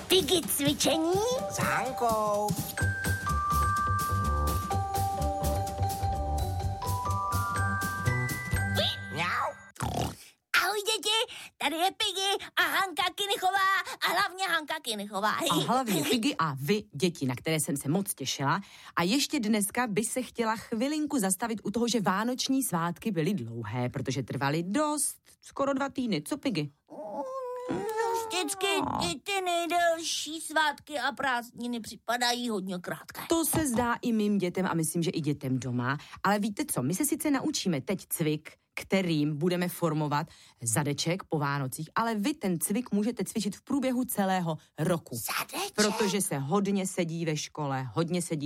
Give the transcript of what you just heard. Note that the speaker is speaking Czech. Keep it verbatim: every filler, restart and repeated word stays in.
Piggy cvičení s Hankou. Mňau. Ahoj děti, tady je Piggy a Hanka Kinichová a hlavně Hanka Kinichová. A hlavně Piggy a vy, děti, na které jsem se moc těšila. A ještě dneska by se chtěla chvilinku zastavit u toho, že vánoční svátky byly dlouhé, protože trvaly dost, skoro dva týdny. Co, Piggy? Vždycky i ty nejdelší svátky a prázdniny připadají hodně krátké. To se zdá i mým dětem a myslím, že i dětem doma. Ale víte co, my se sice naučíme teď cvik, kterým budeme formovat zadeček po Vánocích, ale vy ten cvik můžete cvičit v průběhu celého roku. Zadeček? Protože se hodně sedí ve škole, hodně sedí